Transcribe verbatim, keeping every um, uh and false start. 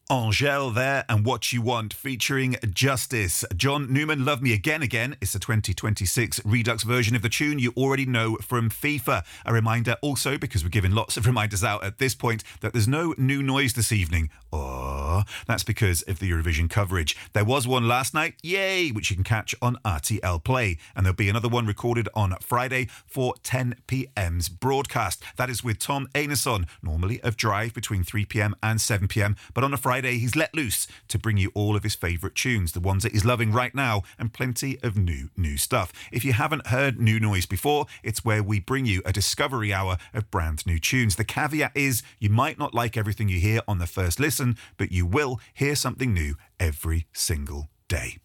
Angèle there, and What You Want featuring Justice. John Newman, Love Me Again Again. It's a twenty twenty-six Redux version of the tune you already know from FIFA. A reminder also, because we're giving lots of reminders out at this point, that there's no new noise this evening. Oh, that's because of the Eurovision coverage. There was one last night, yay, which you can catch on R T L Play. And there'll be another one recorded on Friday for ten p.m.'s broadcast. That is with Tom Ainason, normally of Drive between three p.m. and seven p.m. But on a Friday, Friday, he's let loose to bring you all of his favourite tunes, the ones that he's loving right now, and plenty of new, new stuff. If you haven't heard New Noise before, it's where we bring you a discovery hour of brand new tunes. The caveat is you might not like everything you hear on the first listen, but you will hear something new every single day.